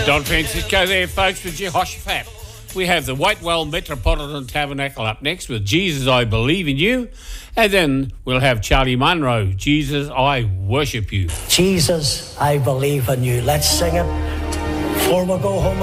Don Francisco there, folks, with Jehoshaphat. We have the Whitewell Metropolitan Tabernacle up next with Jesus, I Believe in You. And then we'll have Charlie Munro, Jesus, I Worship You. Jesus, I Believe in You. Let's sing it before we go home.